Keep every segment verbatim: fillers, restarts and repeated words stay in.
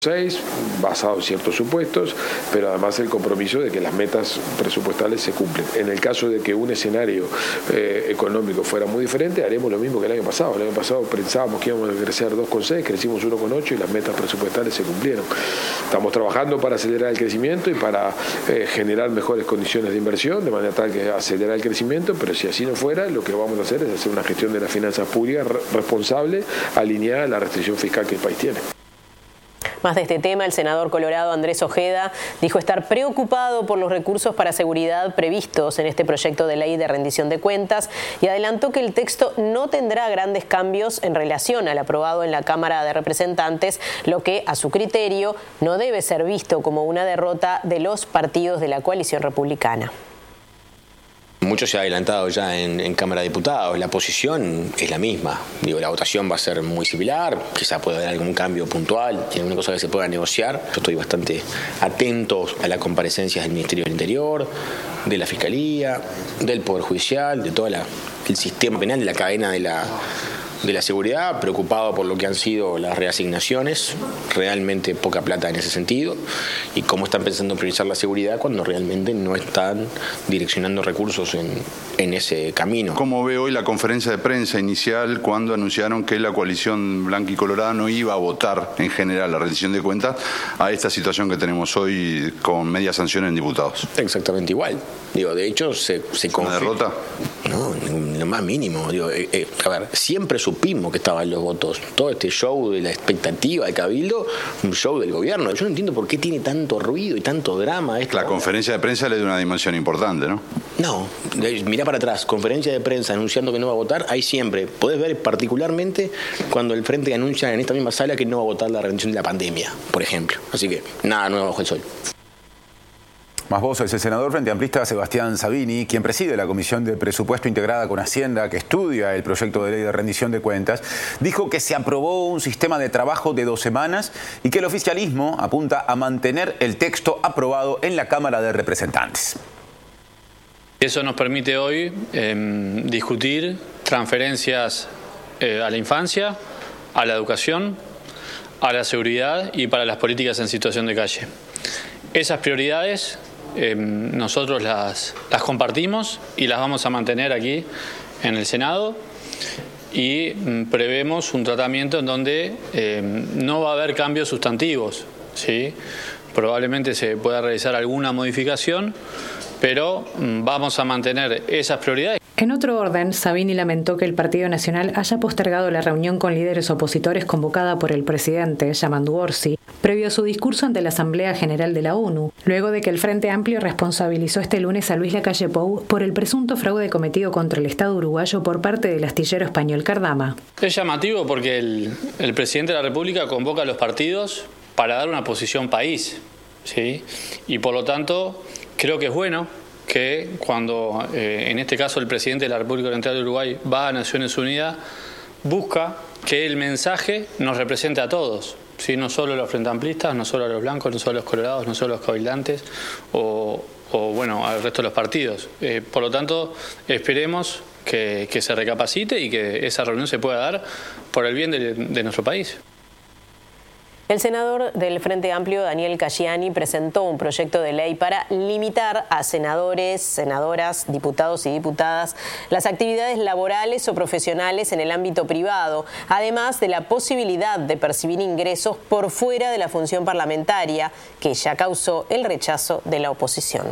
seis, basado en ciertos supuestos, pero además el compromiso de que las metas presupuestales se cumplen. En el caso de que un escenario eh, económico fuera muy diferente, haremos lo mismo que el año pasado. El año pasado pensábamos que íbamos a crecer dos coma seis, crecimos uno coma ocho y las metas presupuestales se cumplieron. Estamos trabajando para acelerar el crecimiento y para eh, generar mejores condiciones de inversión, de manera tal que acelerar el crecimiento, pero si así no fuera, lo que vamos a hacer es hacer una gestión de las finanzas públicas responsable, alineada a la restricción fiscal que el país tiene. Más de este tema, el senador colorado Andrés Ojeda dijo estar preocupado por los recursos para seguridad previstos en este proyecto de ley de rendición de cuentas y adelantó que el texto no tendrá grandes cambios en relación al aprobado en la Cámara de Representantes, lo que, a su criterio, no debe ser visto como una derrota de los partidos de la coalición republicana. Mucho se ha adelantado ya en, en Cámara de Diputados. La posición es la misma. Digo, la votación va a ser muy similar. Quizá pueda haber algún cambio puntual, alguna cosa que se pueda negociar. Yo estoy bastante atento a las comparecencias del Ministerio del Interior, de la Fiscalía, del Poder Judicial, de todo la, el sistema penal, de la cadena de la, de la seguridad, preocupado por lo que han sido las reasignaciones, realmente poca plata en ese sentido, y cómo están pensando priorizar la seguridad cuando realmente no están direccionando recursos en, en ese camino. ¿Cómo ve hoy la conferencia de prensa inicial cuando anunciaron que la coalición blanca y colorada no iba a votar en general la rendición de cuentas a esta situación que tenemos hoy con media sanción en diputados? Exactamente igual. Digo, de hecho, se, se ¿Una derrota? No, lo más mínimo. Digo, eh, eh, a ver, siempre supimos que estaban los votos. Todo este show de la expectativa de Cabildo, un show del gobierno. Yo no entiendo por qué tiene tanto ruido y tanto drama. Esto. La conferencia de prensa le da una dimensión importante, ¿no? No, mirá para atrás, conferencia de prensa anunciando que no va a votar, hay siempre. Podés ver particularmente cuando el Frente anuncia en esta misma sala que no va a votar la rendición de la pandemia, por ejemplo. Así que nada nuevo bajo el sol. Más voces, el senador frente amplista Sebastián Sabini, quien preside la Comisión de Presupuesto integrada con Hacienda que estudia el proyecto de ley de rendición de cuentas, dijo que se aprobó un sistema de trabajo de dos semanas y que el oficialismo apunta a mantener el texto aprobado en la Cámara de Representantes. Eso nos permite hoy eh, discutir transferencias eh, a la infancia, a la educación, a la seguridad y para las políticas en situación de calle. Esas prioridades eh, nosotros las, las compartimos y las vamos a mantener aquí en el Senado y mm, prevemos un tratamiento en donde eh, no va a haber cambios sustantivos, ¿sí? Probablemente se pueda realizar alguna modificación, pero mm, vamos a mantener esas prioridades. En otro orden, Sabini lamentó que el Partido Nacional haya postergado la reunión con líderes opositores convocada por el presidente, Yamandu Orsi, previo a su discurso ante la Asamblea General de la ONU, luego de que el Frente Amplio responsabilizó este lunes a Luis Lacalle Pou por el presunto fraude cometido contra el Estado uruguayo por parte del astillero español Cardama. Es llamativo porque el, el presidente de la República convoca a los partidos para dar una posición país, ¿sí? Y por lo tanto creo que es bueno que cuando, eh, en este caso, el presidente de la República Oriental de Uruguay va a Naciones Unidas, busca que el mensaje nos represente a todos, ¿sí? No solo a los frente amplistas, no solo a los blancos, no solo a los colorados, no solo a los cabildantes o, o bueno, al resto de los partidos. Eh, por lo tanto, esperemos que, que se recapacite y que esa reunión se pueda dar por el bien de, de nuestro país. El senador del Frente Amplio, Daniel Casciani, presentó un proyecto de ley para limitar a senadores, senadoras, diputados y diputadas las actividades laborales o profesionales en el ámbito privado, además de la posibilidad de percibir ingresos por fuera de la función parlamentaria, que ya causó el rechazo de la oposición.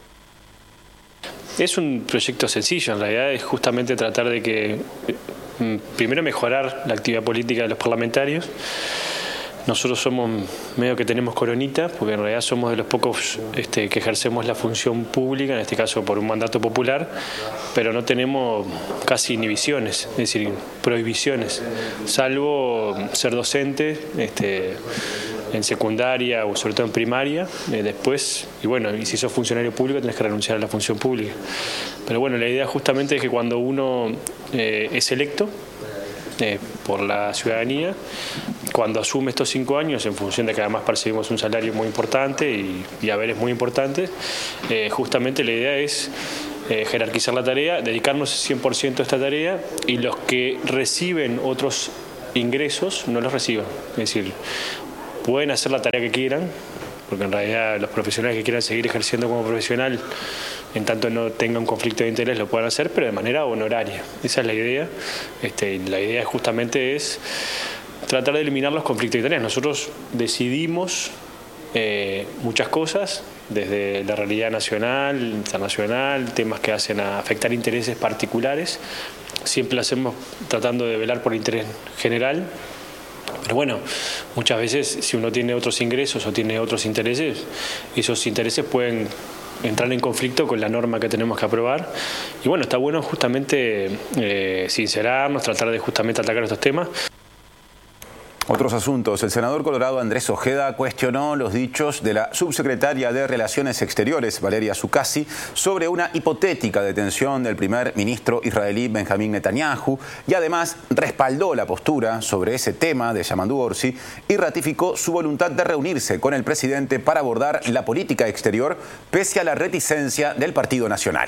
Es un proyecto sencillo, en realidad es justamente tratar de que, primero, mejorar la actividad política de los parlamentarios. Nosotros somos medio que tenemos coronita, porque en realidad somos de los pocos este, que ejercemos la función pública, en este caso por un mandato popular, pero no tenemos casi inhibiciones, es decir, prohibiciones, salvo ser docente este, en secundaria o sobre todo en primaria, eh, después, y bueno, y si sos funcionario público tenés que renunciar a la función pública. Pero bueno, la idea justamente es que cuando uno eh, es electo, Eh, por la ciudadanía, cuando asume estos cinco años, en función de que además percibimos un salario muy importante y, y haberes muy importantes, eh, justamente la idea es eh, jerarquizar la tarea, dedicarnos cien por ciento a esta tarea y los que reciben otros ingresos no los reciban. Es decir, pueden hacer la tarea que quieran, porque en realidad los profesionales que quieran seguir ejerciendo como profesional, en tanto no tenga un conflicto de interés, lo puedan hacer, pero de manera honoraria. Esa es la idea. Este, la idea justamente es tratar de eliminar los conflictos de interés. Nosotros decidimos eh, muchas cosas, desde la realidad nacional, internacional, temas que hacen a afectar intereses particulares. Siempre lo hacemos tratando de velar por el interés general. Pero bueno, muchas veces si uno tiene otros ingresos o tiene otros intereses, esos intereses pueden entrar en conflicto con la norma que tenemos que aprobar. Y bueno, está bueno justamente eh, sincerarnos, tratar de justamente atacar estos temas. Otros asuntos. El senador colorado Andrés Ojeda cuestionó los dichos de la subsecretaria de Relaciones Exteriores, Valeria Zuccasi, sobre una hipotética detención del primer ministro israelí Benjamín Netanyahu, y además respaldó la postura sobre ese tema de Yamandu Orsi y ratificó su voluntad de reunirse con el presidente para abordar la política exterior pese a la reticencia del Partido Nacional.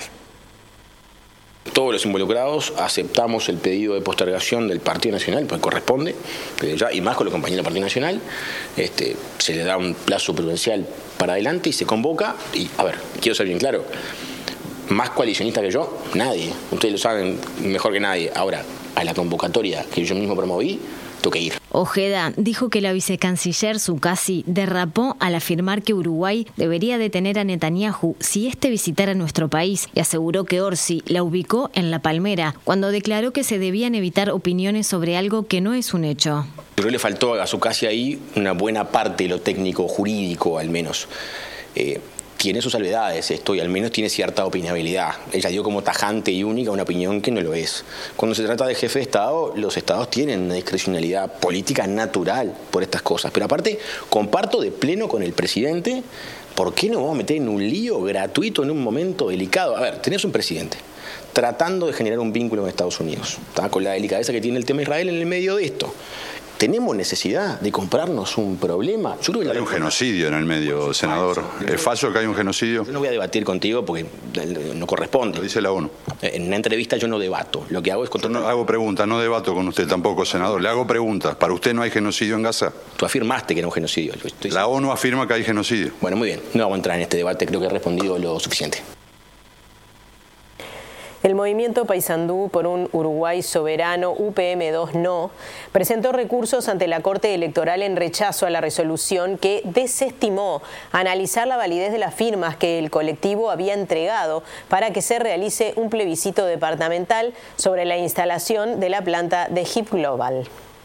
Todos los involucrados aceptamos el pedido de postergación del Partido Nacional, pues corresponde, ya, y más con los compañeros del Partido Nacional. Este, se le da un plazo prudencial para adelante y se convoca. Y, a ver, quiero ser bien claro, más coalicionista que yo, nadie. Ustedes lo saben mejor que nadie. Ahora, a la convocatoria que yo mismo promoví, tengo que ir. Ojeda dijo que la vicecanciller Zuccasi derrapó al afirmar que Uruguay debería detener a Netanyahu si éste visitara nuestro país, y aseguró que Orsi la ubicó en La Palmera cuando declaró que se debían evitar opiniones sobre algo que no es un hecho. Pero le faltó a Zuccasi ahí una buena parte de lo técnico, jurídico al menos. Eh, Tiene sus salvedades esto y al menos tiene cierta opinabilidad. Ella dio como tajante y única una opinión que no lo es. Cuando se trata de jefe de Estado, los estados tienen una discrecionalidad política natural por estas cosas. Pero aparte, comparto de pleno con el presidente, ¿por qué no vamos a meter en un lío gratuito en un momento delicado? A ver, tenés un presidente tratando de generar un vínculo con Estados Unidos, ¿tá? Con la delicadeza que tiene el tema Israel en el medio de esto. ¿Tenemos necesidad de comprarnos un problema? Yo creo que hay un genocidio en el medio, senador. ¿Es falso que hay un genocidio? Yo no voy a debatir contigo porque no corresponde. Lo dice la ONU. En una entrevista yo no debato. Lo que hago es contratar... No hago preguntas, no debato con usted tampoco, senador. Le hago preguntas. ¿Para usted no hay genocidio en Gaza? Tú afirmaste que era un genocidio. Estoy... La ONU afirma que hay genocidio. Bueno, muy bien. No vamos a entrar en este debate. Creo que he respondido lo suficiente. El movimiento Paysandú por un Uruguay soberano, U P M dos No, presentó recursos ante la Corte Electoral en rechazo a la resolución que desestimó analizar la validez de las firmas que el colectivo había entregado para que se realice un plebiscito departamental sobre la instalación de la planta de Hip Global.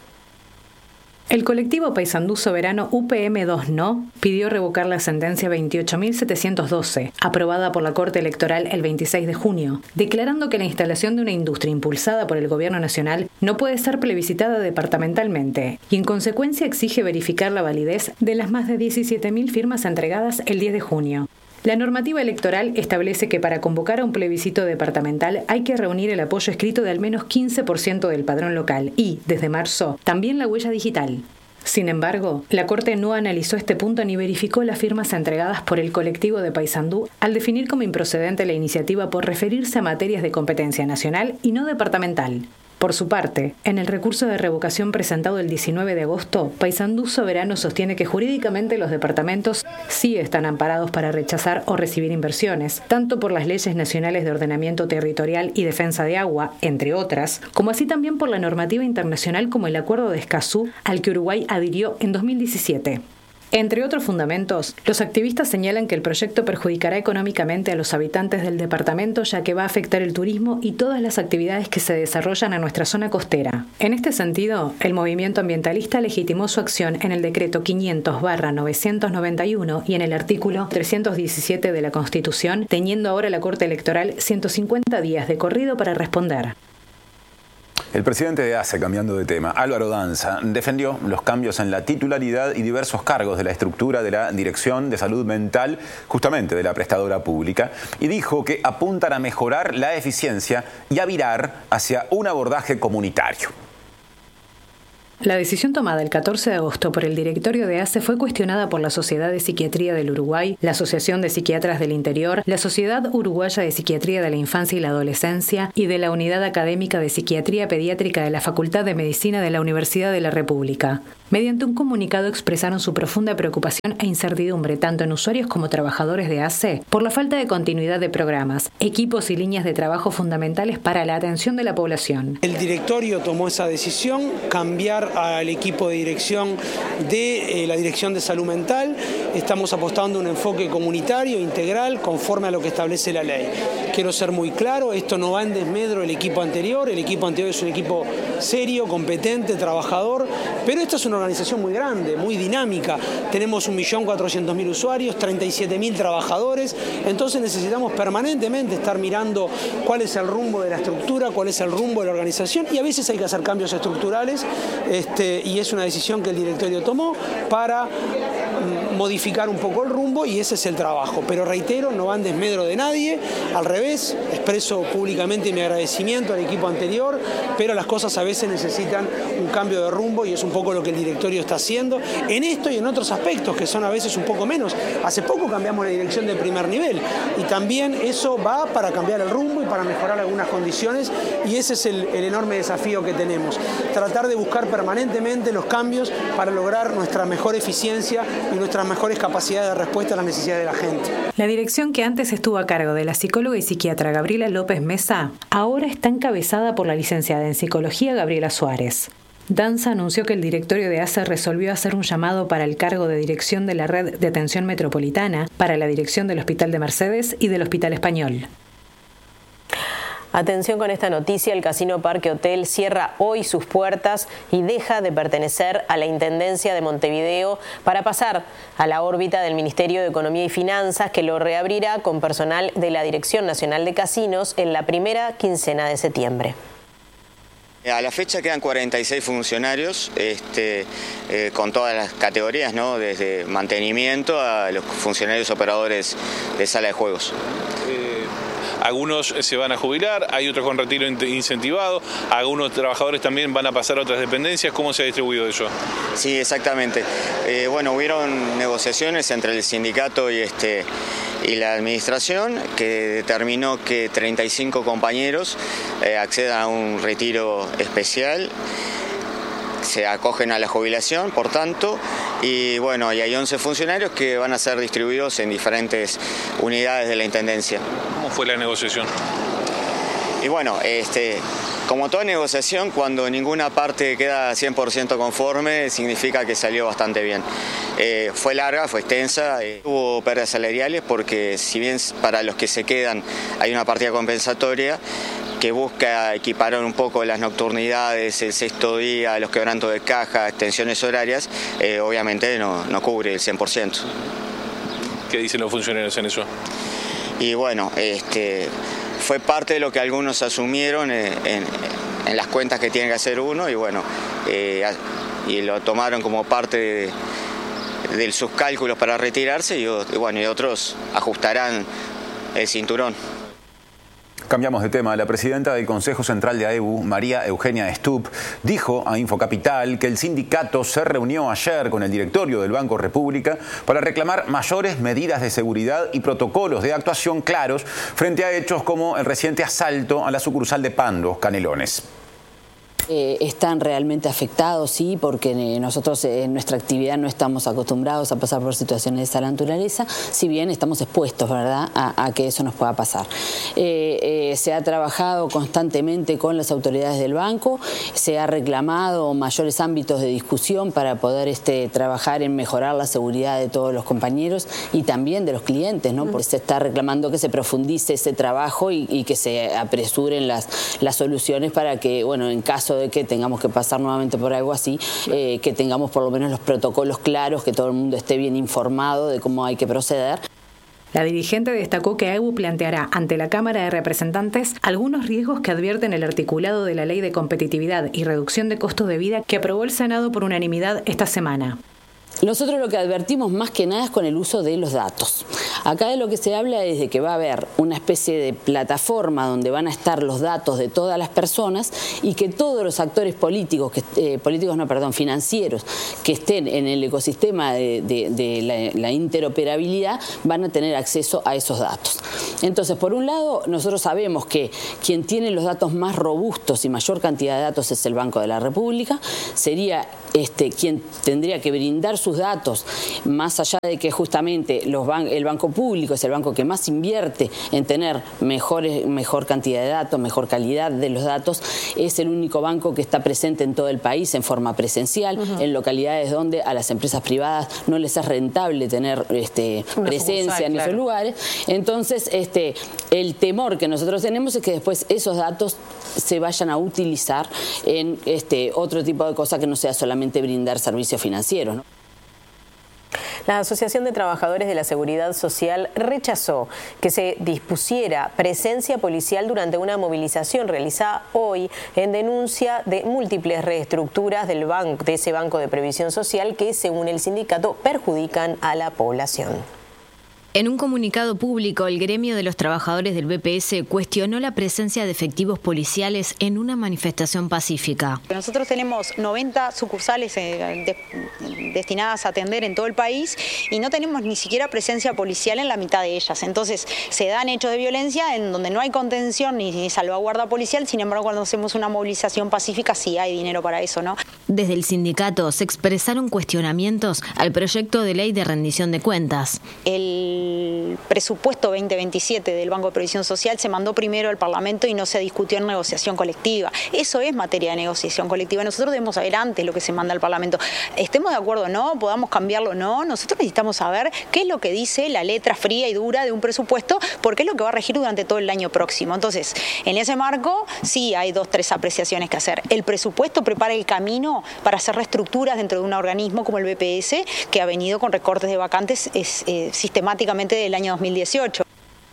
El colectivo Paysandú Soberano U P M dos No pidió revocar la sentencia veintiocho mil setecientos doce, aprobada por la Corte Electoral el veintiséis de junio, declarando que la instalación de una industria impulsada por el Gobierno Nacional no puede ser plebiscitada departamentalmente, y en consecuencia exige verificar la validez de las más de diecisiete mil firmas entregadas el diez de junio. La normativa electoral establece que para convocar a un plebiscito departamental hay que reunir el apoyo escrito de al menos quince por ciento del padrón local y, desde marzo, también la huella digital. Sin embargo, la Corte no analizó este punto ni verificó las firmas entregadas por el colectivo de Paysandú al definir como improcedente la iniciativa por referirse a materias de competencia nacional y no departamental. Por su parte, en el recurso de revocación presentado el diecinueve de agosto, Paysandú Soberano sostiene que jurídicamente los departamentos sí están amparados para rechazar o recibir inversiones, tanto por las leyes nacionales de ordenamiento territorial y defensa de agua, entre otras, como así también por la normativa internacional como el Acuerdo de Escazú, al que Uruguay adhirió en dos mil diecisiete. Entre otros fundamentos, los activistas señalan que el proyecto perjudicará económicamente a los habitantes del departamento, ya que va a afectar el turismo y todas las actividades que se desarrollan a nuestra zona costera. En este sentido, el movimiento ambientalista legitimó su acción en el decreto quinientos barra novecientos noventa y uno y en el artículo trescientos diecisiete de la Constitución, teniendo ahora la Corte Electoral ciento cincuenta días de corrido para responder. El presidente de A C E, cambiando de tema, Álvaro Danza, defendió los cambios en la titularidad y diversos cargos de la estructura de la Dirección de Salud Mental, justamente de la prestadora pública, y dijo que apuntan a mejorar la eficiencia y a virar hacia un abordaje comunitario. La decisión tomada el catorce de agosto por el directorio de A C E fue cuestionada por la Sociedad de Psiquiatría del Uruguay, la Asociación de Psiquiatras del Interior, la Sociedad Uruguaya de Psiquiatría de la Infancia y la Adolescencia y de la Unidad Académica de Psiquiatría Pediátrica de la Facultad de Medicina de la Universidad de la República. Mediante un comunicado expresaron su profunda preocupación e incertidumbre, tanto en usuarios como trabajadores de A C E, por la falta de continuidad de programas, equipos y líneas de trabajo fundamentales para la atención de la población. El directorio tomó esa decisión, cambiar al equipo de dirección de eh, la Dirección de Salud Mental. Estamos apostando a un enfoque comunitario, integral, conforme a lo que establece la ley. Quiero ser muy claro, esto no va en desmedro del equipo anterior, el equipo anterior es un equipo serio, competente, trabajador, pero esta es una organización muy grande, muy dinámica. Tenemos un millón cuatrocientos mil usuarios, treinta y siete mil trabajadores, entonces necesitamos permanentemente estar mirando cuál es el rumbo de la estructura, cuál es el rumbo de la organización, y a veces hay que hacer cambios estructurales, este, y es una decisión que el directorio tomó para modificar un poco el rumbo, y ese es el trabajo. Pero reitero, no va en desmedro de nadie, al revés, expreso públicamente mi agradecimiento al equipo anterior, pero las cosas a veces necesitan un cambio de rumbo y es un poco lo que el directorio está haciendo en esto y en otros aspectos que son a veces un poco menos. Hace poco cambiamos la dirección de primer nivel y también eso va para cambiar el rumbo y para mejorar algunas condiciones, y ese es el, el enorme desafío que tenemos, tratar de buscar permanentemente los cambios para lograr nuestra mejor eficiencia y nuestras mejores capacidades de respuesta a las necesidades de la gente. La dirección, que antes estuvo a cargo de la psicóloga y psiquiatra Gabriela López Mesa, ahora está encabezada por la licenciada en psicología Gabriela Suárez. Danza anunció que el directorio de A C E resolvió hacer un llamado para el cargo de dirección de la red de atención metropolitana, para la dirección del Hospital de Mercedes y del Hospital Español. Atención con esta noticia, el Casino Parque Hotel cierra hoy sus puertas y deja de pertenecer a la Intendencia de Montevideo para pasar a la órbita del Ministerio de Economía y Finanzas, que lo reabrirá con personal de la Dirección Nacional de Casinos en la primera quincena de septiembre. A la fecha quedan cuarenta y seis funcionarios, este, eh, con todas las categorías, ¿no? Desde mantenimiento a los funcionarios operadores de sala de juegos. Algunos se van a jubilar, hay otros con retiro incentivado, algunos trabajadores también van a pasar a otras dependencias. ¿Cómo se ha distribuido eso? Sí, exactamente. Eh, bueno, hubieron negociaciones entre el sindicato y, este, y la administración, que determinó que treinta y cinco compañeros eh, accedan a un retiro especial, se acogen a la jubilación, por tanto, y bueno, y hay once funcionarios que van a ser distribuidos en diferentes unidades de la Intendencia. ¿Cómo fue la negociación? Y bueno, este, como toda negociación, cuando ninguna parte queda cien por ciento conforme, significa que salió bastante bien. Eh, fue larga, fue extensa, eh, hubo pérdidas salariales porque si bien para los que se quedan hay una partida compensatoria que busca equiparar un poco las nocturnidades, el sexto día, los quebrantos de caja, extensiones horarias, eh, obviamente no, no cubre el cien por ciento. ¿Qué dicen los funcionarios en eso? Y bueno, este, fue parte de lo que algunos asumieron en, en, en las cuentas que tiene que hacer uno, y bueno, eh, y lo tomaron como parte de, de sus cálculos para retirarse, y, y bueno, y otros ajustarán el cinturón. Cambiamos de tema. La presidenta del Consejo Central de A E B U, María Eugenia Stubb, dijo a Infocapital que el sindicato se reunió ayer con el directorio del Banco República para reclamar mayores medidas de seguridad y protocolos de actuación claros frente a hechos como el reciente asalto a la sucursal de Pando, Canelones. Eh, están realmente afectados, sí, porque nosotros en nuestra actividad no estamos acostumbrados a pasar por situaciones de esa naturaleza, si bien estamos expuestos, ¿verdad?, a, a que eso nos pueda pasar. Eh, eh, se ha trabajado constantemente con las autoridades del banco, se ha reclamado mayores ámbitos de discusión para poder este, trabajar en mejorar la seguridad de todos los compañeros y también de los clientes, ¿no? Porque se está reclamando que se profundice ese trabajo y, y que se apresuren las, las soluciones para que, bueno, en caso de de que tengamos que pasar nuevamente por algo así, eh, que tengamos por lo menos los protocolos claros, que todo el mundo esté bien informado de cómo hay que proceder. La dirigente destacó que A E B U planteará ante la Cámara de Representantes algunos riesgos que advierten el articulado de la Ley de Competitividad y Reducción de Costos de Vida que aprobó el Senado por unanimidad esta semana. Nosotros lo que advertimos más que nada es con el uso de los datos. Acá de lo que se habla es de que va a haber una especie de plataforma donde van a estar los datos de todas las personas y que todos los actores políticos, que, eh, políticos no, perdón, financieros, que estén en el ecosistema de, de, de la, la interoperabilidad van a tener acceso a esos datos. Entonces, por un lado, nosotros sabemos que quien tiene los datos más robustos y mayor cantidad de datos es el Banco de la República, sería este, quien tendría que brindar sus datos, más allá de que justamente los ban el Banco Público es el banco que más invierte en tener mejores, mejor cantidad de datos, mejor calidad de los datos, es el único banco que está presente en todo el país en forma presencial, uh-huh. en localidades donde a las empresas privadas no les es rentable tener este, presencia en claro. esos lugares. Entonces, este, el temor que nosotros tenemos es que después esos datos se vayan a utilizar en este, otro tipo de cosas que no sea solamente brindar servicios financieros, ¿no? La Asociación de Trabajadores de la Seguridad Social rechazó que se dispusiera presencia policial durante una movilización realizada hoy en denuncia de múltiples reestructuras del banco, de ese Banco de Previsión Social que, según el sindicato, perjudican a la población. En un comunicado público, el gremio de los trabajadores del B P S cuestionó la presencia de efectivos policiales en una manifestación pacífica. Nosotros tenemos noventa sucursales eh, de, destinadas a atender en todo el país y no tenemos ni siquiera presencia policial en la mitad de ellas. Entonces se dan hechos de violencia en donde no hay contención ni, ni salvaguarda policial, sin embargo cuando hacemos una movilización pacífica sí hay dinero para eso, ¿no? Desde el sindicato se expresaron cuestionamientos al proyecto de ley de rendición de cuentas. El El presupuesto veinte veintisiete del Banco de Previsión Social se mandó primero al Parlamento y no se discutió en negociación colectiva. Eso es materia de negociación colectiva. Nosotros debemos saber antes lo que se manda al Parlamento. Estemos de acuerdo o no, podamos cambiarlo o no, nosotros necesitamos saber qué es lo que dice la letra fría y dura de un presupuesto, porque es lo que va a regir durante todo el año próximo. Entonces, en ese marco, sí hay dos, tres apreciaciones que hacer. El presupuesto prepara el camino para hacer reestructuras dentro de un organismo como el B P S, que ha venido con recortes de vacantes es, eh, sistemáticamente del año dos mil dieciocho.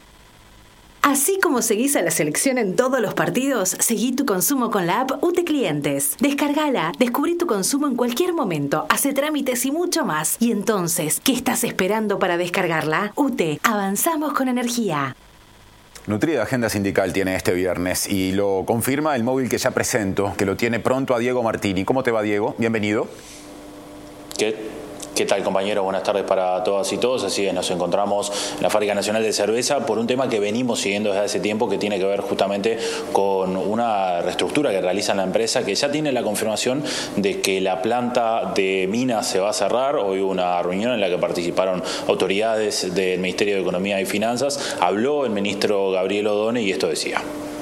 Así como seguís a la selección en todos los partidos, seguí tu consumo con la app U T Clientes. Descárgala, descubrí tu consumo en cualquier momento, hace trámites y mucho más. Y entonces, ¿qué estás esperando para descargarla? U T, avanzamos con energía. Nutrida agenda sindical tiene este viernes y lo confirma el móvil que ya presento, que lo tiene pronto a Diego Martini. ¿Cómo te va, Diego? Bienvenido. ¿Qué? ¿Qué tal, compañero? Buenas tardes para todas y todos. Así es, nos encontramos en la Fábrica Nacional de Cerveza por un tema que venimos siguiendo desde hace tiempo, que tiene que ver justamente con una reestructura que realiza la empresa, que ya tiene la confirmación de que la planta de Minas se va a cerrar. Hoy hubo una reunión en la que participaron autoridades del Ministerio de Economía y Finanzas. Habló el ministro Gabriel Odone y esto decía.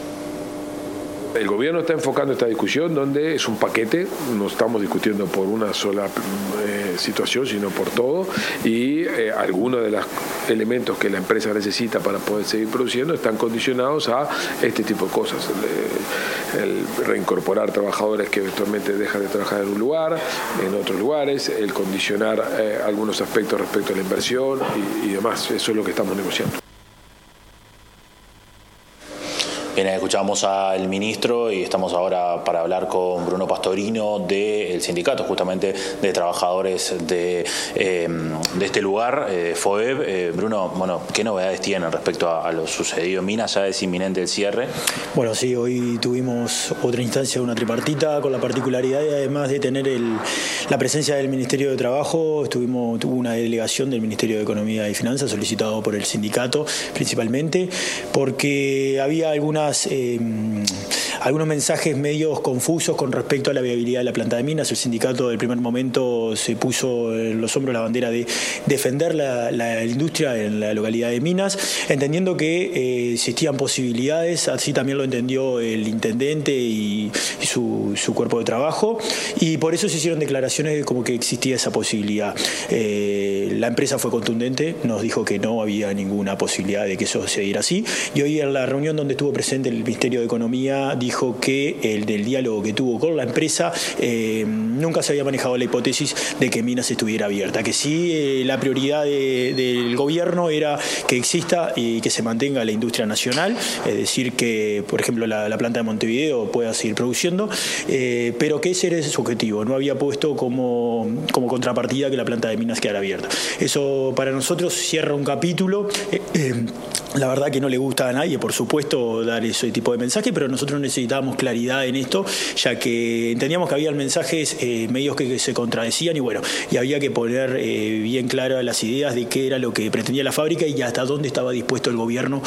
El gobierno está enfocando esta discusión donde es un paquete, no estamos discutiendo por una sola eh, situación, sino por todo, y eh, algunos de los elementos que la empresa necesita para poder seguir produciendo están condicionados a este tipo de cosas. El, el reincorporar trabajadores que eventualmente dejan de trabajar en un lugar, en otros lugares, el condicionar eh, algunos aspectos respecto a la inversión y, y demás. Eso es lo que estamos negociando. Bien, escuchamos al ministro y estamos ahora para hablar con Bruno Pastorino del sindicato justamente de trabajadores de, eh, de este lugar, eh, FOEB. Eh, Bruno, bueno, ¿qué novedades tienen respecto a, a lo sucedido en Minas? Ya es inminente el cierre. Bueno, sí, hoy tuvimos otra instancia, una tripartita, con la particularidad y además de tener el, la presencia del Ministerio de Trabajo, estuvimos, tuvo una delegación del Ministerio de Economía y Finanzas solicitado por el sindicato principalmente, porque había algunas Eh, algunos mensajes medios confusos con respecto a la viabilidad de la planta de Minas. El sindicato del primer momento se puso en los hombros la bandera de defender la, la industria en la localidad de Minas, entendiendo que eh, existían posibilidades, así también lo entendió el intendente y, y su, su cuerpo de trabajo, y por eso se hicieron declaraciones como que existía esa posibilidad. Eh, la empresa fue contundente, nos dijo que no había ninguna posibilidad de que eso se diera así, y hoy en la reunión donde estuvo presente el Ministerio de Economía dijo dijo que el del diálogo que tuvo con la empresa eh, nunca se había manejado la hipótesis de que Minas estuviera abierta, que sí eh, la prioridad de, del gobierno era que exista y que se mantenga la industria nacional, es decir, que por ejemplo la, la planta de Montevideo pueda seguir produciendo, eh, pero que ese era su objetivo, no había puesto como, como contrapartida que la planta de Minas quedara abierta. Eso para nosotros cierra un capítulo. Eh, eh, La verdad que no le gusta a nadie, por supuesto, dar ese tipo de mensaje, pero nosotros necesitábamos claridad en esto, ya que entendíamos que había mensajes eh, medios que, que se contradecían y bueno, y había que poner eh, bien claras las ideas de qué era lo que pretendía la fábrica y hasta dónde estaba dispuesto el gobierno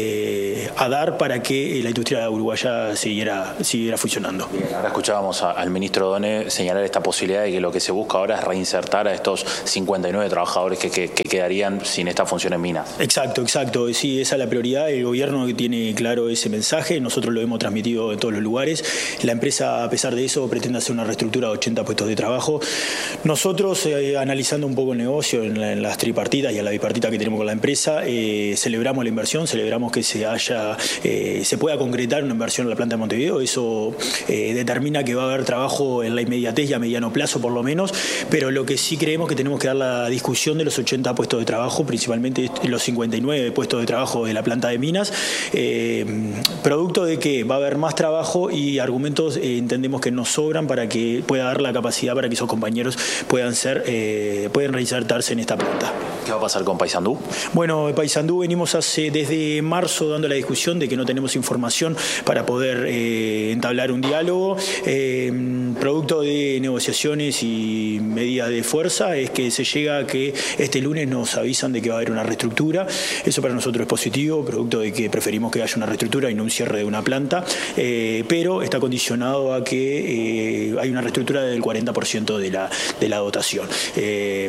eh, a dar para que la industria uruguaya siguiera, siguiera funcionando. Bien, ahora escuchábamos a, al ministro Done señalar esta posibilidad de que lo que se busca ahora es reinsertar a estos cincuenta y nueve trabajadores que, que, que quedarían sin esta función en Minas. Exacto, exacto, sí, esa es la prioridad, el gobierno tiene claro ese mensaje, nosotros lo hemos transmitido en todos los lugares, la empresa a pesar de eso pretende hacer una reestructura de ochenta puestos de trabajo. Nosotros eh, analizando un poco el negocio en, la, en las tripartitas y en la bipartita que tenemos con la empresa, eh, celebramos la inversión, celebramos que se haya, eh, se pueda concretar una inversión en la planta de Montevideo, eso eh, determina que va a haber trabajo en la inmediatez y a mediano plazo por lo menos, pero lo que sí creemos que tenemos que dar la discusión de los ochenta puestos de trabajo, principalmente los cincuenta y nueve puestos de trabajo de la planta de Minas, eh, producto de que va a haber más trabajo y argumentos eh, entendemos que nos sobran para que pueda dar la capacidad para que esos compañeros puedan ser eh, puedan reinsertarse en esta planta. ¿Qué va a pasar con Paysandú? Bueno, Paysandú venimos hace desde marzo dando la discusión de que no tenemos información para poder eh, entablar un diálogo. Eh, producto de negociaciones y medidas de fuerza es que se llega a que este lunes nos avisan de que va a haber una reestructura. Eso para nosotros es positivo, producto de que preferimos que haya una reestructura y no un cierre de una planta, eh, pero está condicionado a que eh, hay una reestructura del cuarenta por ciento de la, de la dotación. Eh,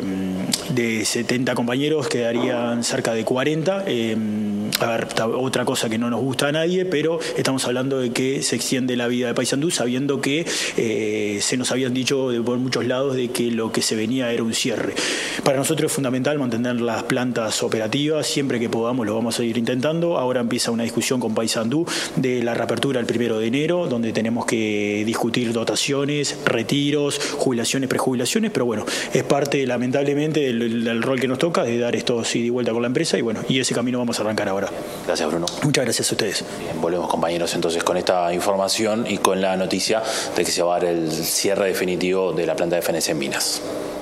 de setenta compañeros quedarían cerca de cuarenta. Eh, a ver, otra cosa que no nos gusta a nadie, pero estamos hablando de que se extiende la vida de Paysandú sabiendo que eh, se nos habían dicho de, por muchos lados de que lo que se venía era un cierre. Para nosotros es fundamental mantener las plantas operativas, siempre que podamos lo vamos a ir intentando. Ahora empieza una discusión con Paysandú de la reapertura el primero de enero, donde tenemos que discutir dotaciones, retiros, jubilaciones, prejubilaciones, pero bueno, es parte lamentablemente del, del rol que nos toca de dar esto ida y vuelta con la empresa y bueno, y ese camino vamos a arrancar ahora. Gracias, Bruno. Muchas gracias a ustedes. Bien, volvemos compañeros entonces con esta información y con la noticia de que se va a dar el cierre definitivo de la planta de F N C en Minas.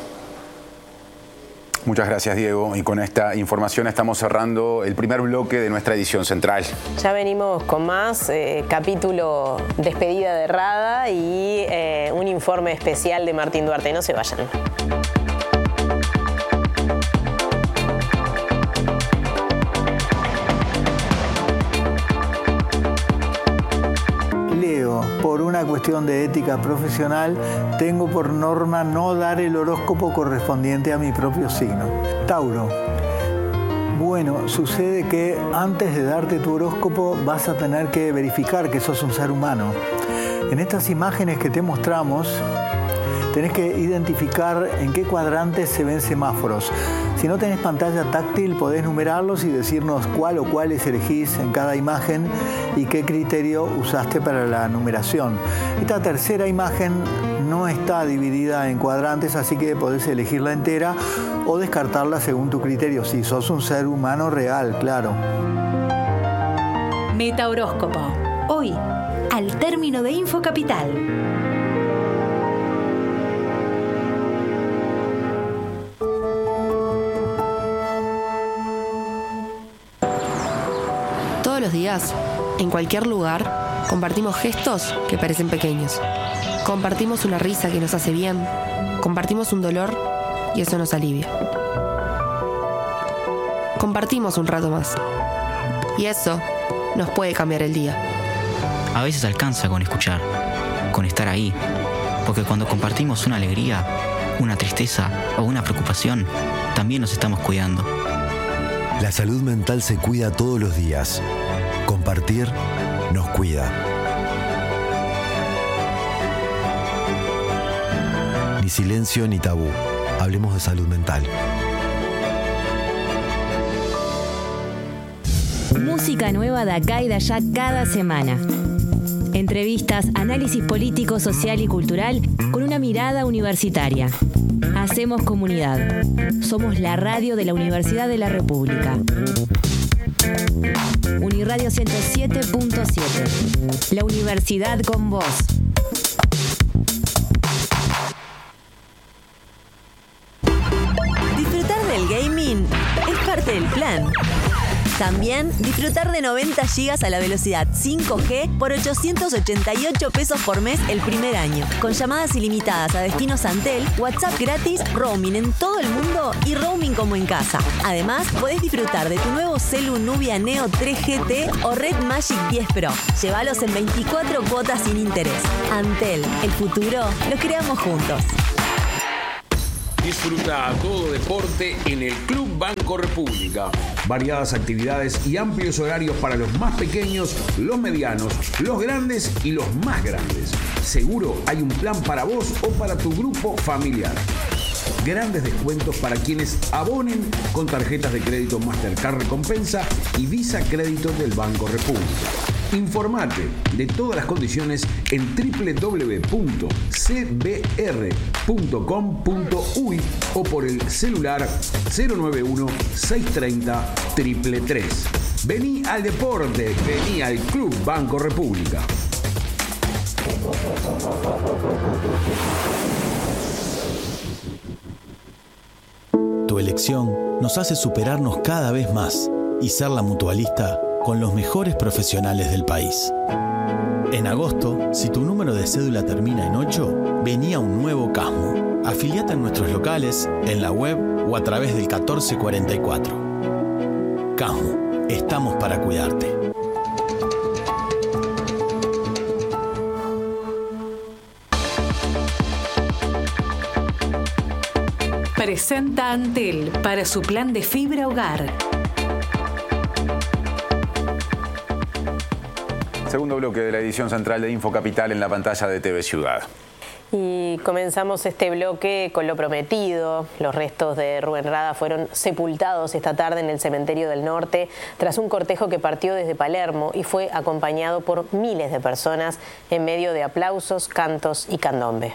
Muchas gracias, Diego. Y con esta información estamos cerrando el primer bloque de nuestra edición central. Ya venimos con más, eh, capítulo despedida de Rada y eh, un informe especial de Martín Duarte. No se vayan. Por una cuestión de ética profesional, tengo por norma no dar el horóscopo correspondiente a mi propio signo. Tauro. Bueno, sucede que antes de darte tu horóscopo vas a tener que verificar que sos un ser humano. En estas imágenes que te mostramos, tenés que identificar en qué cuadrantes se ven semáforos. Si no tenés pantalla táctil, podés numerarlos y decirnos cuál o cuáles elegís en cada imagen y qué criterio usaste para la numeración. Esta tercera imagen no está dividida en cuadrantes, así que podés elegirla entera o descartarla según tu criterio, si sos un ser humano real, claro. Metahoróscopo. Hoy, al término de Info Capital. Todos los días, en cualquier lugar, compartimos gestos que parecen pequeños. Compartimos una risa que nos hace bien. Compartimos un dolor y eso nos alivia. Compartimos un rato más. Y eso nos puede cambiar el día. A veces alcanza con escuchar, con estar ahí. Porque cuando compartimos una alegría, una tristeza o una preocupación, también nos estamos cuidando. La salud mental se cuida todos los días. Compartir nos cuida. Ni silencio ni tabú. Hablemos de salud mental. Música nueva de acá y de allá cada semana. Entrevistas, análisis político, social y cultural con una mirada universitaria. Hacemos comunidad. Somos la radio de la Universidad de la República. Uniradio ciento siete punto siete. La universidad con vos. Disfrutar del gaming es parte del plan. También disfrutar de noventa gigas a la velocidad cinco G por ochocientos ochenta y ocho pesos por mes el primer año. Con llamadas ilimitadas a destinos Antel, WhatsApp gratis, roaming en todo el mundo y roaming como en casa. Además, podés disfrutar de tu nuevo celu Nubia Neo tres G T o Red Magic diez Pro. Llévalos en veinticuatro cuotas sin interés. Antel, el futuro lo creamos juntos. Disfruta todo deporte en el Club Banco República. Variadas actividades y amplios horarios para los más pequeños, los medianos, los grandes y los más grandes. Seguro hay un plan para vos o para tu grupo familiar. Grandes descuentos para quienes abonen con tarjetas de crédito Mastercard Recompensa y Visa Crédito del Banco República. Informate de todas las condiciones en doble u doble u doble u punto c b r punto com punto u y o por el celular cero nueve uno, seis tres cero, tres tres tres. Vení al deporte, vení al Club Banco República. Tu elección nos hace superarnos cada vez más y ser la mutualista con los mejores profesionales del país. En agosto, si tu número de cédula termina en ocho, vení a un nuevo Casmo. Afiliate en nuestros locales, en la web o a través del catorce cuarenta y cuatro. Casmo, estamos para cuidarte. Presenta Antel para su plan de fibra hogar. Segundo bloque de la edición central de Info Capital en la pantalla de T V Ciudad. Y comenzamos este bloque con lo prometido. Los restos de Rubén Rada fueron sepultados esta tarde en el Cementerio del Norte tras un cortejo que partió desde Palermo y fue acompañado por miles de personas en medio de aplausos, cantos y candombe.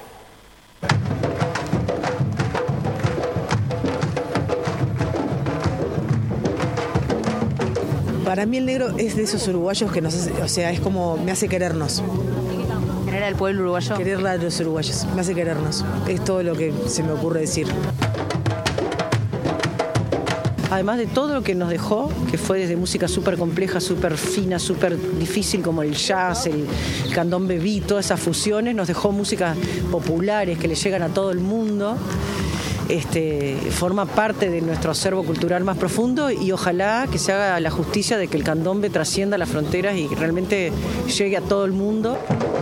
Para mí el negro es de esos uruguayos que nos hace, o sea, es como me hace querernos. ¿Querer al pueblo uruguayo? Querer a los uruguayos, me hace querernos. Es todo lo que se me ocurre decir. Además de todo lo que nos dejó, que fue desde música súper compleja, súper fina, súper difícil, como el jazz, el candombe beat, todas esas fusiones, nos dejó músicas populares que le llegan a todo el mundo. Este, forma parte de nuestro acervo cultural más profundo y ojalá que se haga la justicia de que el candombe trascienda las fronteras y realmente llegue a todo el mundo.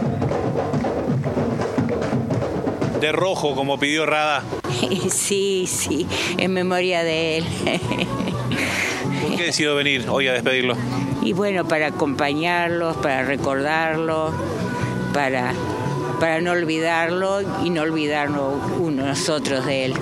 De rojo, como pidió Rada. Sí, sí, en memoria de él. ¿Por qué decidió venir hoy a despedirlo? Y bueno, para acompañarlos, para recordarlo, para, para no olvidarlo y no olvidarnos uno nosotros de él.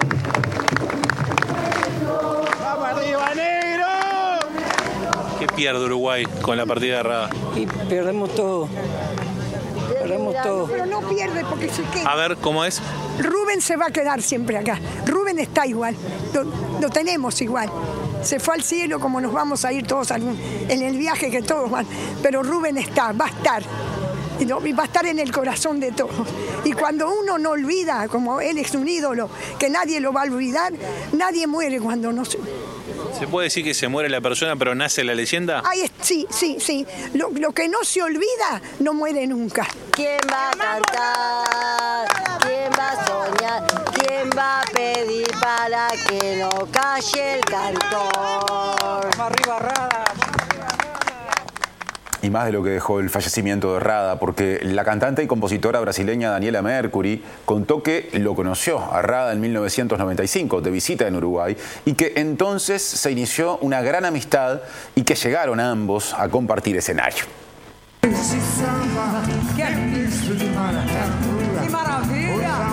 ¡Vamos arriba, negro! ¿Qué pierde Uruguay con la partida de Rada? Y perdemos todo. Perdemos todo. Pero no pierde porque se queda. A ver, ¿cómo es? Rubén se va a quedar siempre acá. Rubén está igual. Lo, lo tenemos igual. Se fue al cielo como nos vamos a ir todos en el viaje que todos van. Pero Rubén está, va a estar. Y va a estar en el corazón de todos. Y cuando uno no olvida, como él es un ídolo, que nadie lo va a olvidar, nadie muere cuando no se... ¿Se puede decir que se muere la persona pero nace la leyenda? Ay, sí, sí, sí. Lo, lo que no se olvida no muere nunca. ¿Quién va a cantar? ¿Quién va a soñar? ¿Quién va a pedir para que no calle el cantor? Arriba, Rada. Y más de lo que dejó el fallecimiento de Rada, porque la cantante y compositora brasileña Daniela Mercury contó que lo conoció a Rada en mil novecientos noventa y cinco, de visita en Uruguay, y que entonces se inició una gran amistad y que llegaron ambos a compartir escenario. ¡Qué maravilla!